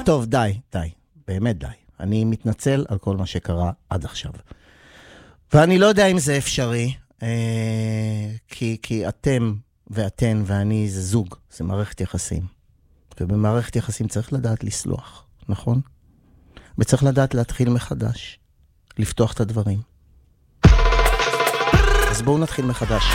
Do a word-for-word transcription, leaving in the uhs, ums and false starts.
טוב, די, די. באמת די. אני מתנצל על כל מה שקרה עד עכשיו. ואני לא יודע אם זה אפשרי, כי, כי אתם ואתן ואני זה זוג, זה מערכת יחסים. ובמערכת יחסים צריך לדעת לסלוח, נכון? וצריך לדעת להתחיל מחדש, לפתוח את הדברים. אז בואו נתחיל מחדש.